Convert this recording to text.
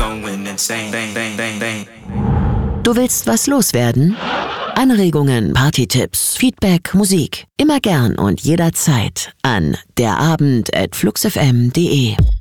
going insane. Du willst was loswerden? Anregungen, Partytipps, Feedback, Musik. Immer gern und jederzeit an derabend@fluxfm.de.